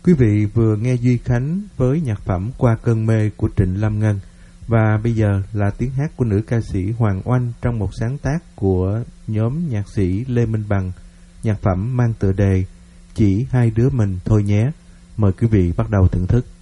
Quý vị vừa nghe Duy Khánh với nhạc phẩm Qua Cơn Mê của Trịnh Lâm Ngân. Và bây giờ là tiếng hát của nữ ca sĩ Hoàng Oanh trong một sáng tác của nhóm nhạc sĩ Lê Minh Bằng, nhạc phẩm mang tựa đề Chỉ Hai Đứa Mình Thôi Nhé. Mời quý vị bắt đầu thưởng thức.